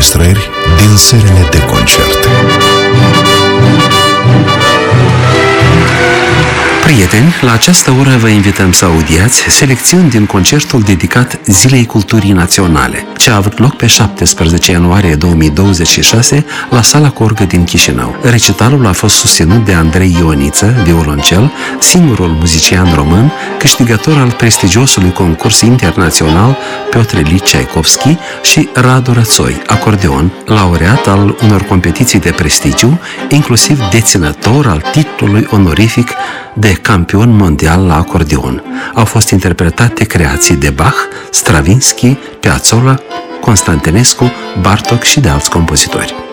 înregistrări din serile de concert. Prieteni, la această oră vă invităm să audiați selecțiuni din concertul dedicat Zilei Culturii Naționale, ce a avut loc pe 17 ianuarie 2026 la Sala Corgă din Chișinău. Recitalul a fost susținut de Andrei Ioniță, violoncel, singurul muzician român, câștigător al prestigiosului concurs internațional Piotr Ilich Tchaikovsky, și Radu Rățoi, acordeon, laureat al unor competiții de prestigiu, inclusiv deținător al titlului onorific de campion mondial la acordeon. Au fost interpretate creații de Bach, Stravinsky, Piazzolla, Constantinescu, Bartók și de alți compozitori.